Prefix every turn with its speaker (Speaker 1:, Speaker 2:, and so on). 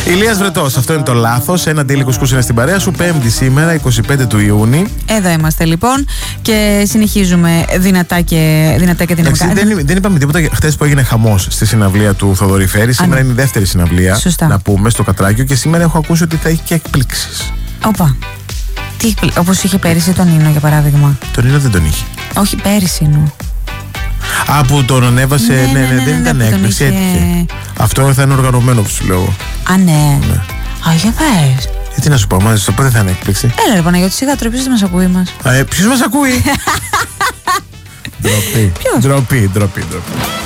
Speaker 1: Ηλίας Βρετός, αυτό είναι το λάθος. Ένα αντίλικος που είναι στην παρέα σου. Πέμπτη σήμερα, 25 του Ιούνιου.
Speaker 2: Εδώ είμαστε λοιπόν και συνεχίζουμε δυνατά και δυναμικά.
Speaker 1: Δεν είπαμε τίποτα χτες που έγινε χαμός στη συναυλία του Θοδωρή Φέρη. Σήμερα είναι η δεύτερη συναυλία.
Speaker 2: Σωστά.
Speaker 1: Να πούμε στο Κατράκιο, και σήμερα έχω ακούσει ότι θα έχει και εκπλήξεις.
Speaker 2: Όπα. Όπως είχε πέρυσι τον Νίνο, για παράδειγμα.
Speaker 1: Τον Νίνο δεν τον είχε.
Speaker 2: Όχι, πέρυσι είναι.
Speaker 1: Που τον ανέβασε. Ναι, δεν ήταν έκπληξη. Έτυχε. Αυτό θα είναι οργανωμένο, που σου λέω.
Speaker 2: Α, ναι. Για πες.
Speaker 1: Τι να σου πω, μαζί στο πότε θα είναι έκπληξη.
Speaker 2: Έλα ρε Παναγιώτη, σιγά τώρα, ποιος μας ακούει μας.
Speaker 1: Ποιος μας ακούει. Ντροπή.